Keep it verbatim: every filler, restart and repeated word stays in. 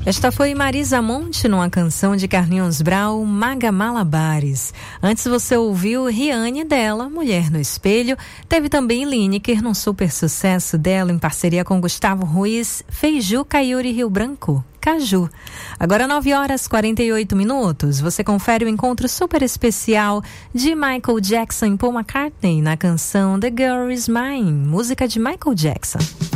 Esta foi Marisa Monte numa canção de Carlinhos Brau, Maga Malabares. Antes você ouviu Riane dela, Mulher no Espelho. Teve também Lineker num super sucesso dela em parceria com Gustavo Ruiz, Feiju, Caiuri Rio Branco, Caju. Agora nove horas e quarenta e oito minutos, você confere o encontro super especial de Michael Jackson e Paul McCartney na canção The Girl Is Mine, música de Michael Jackson.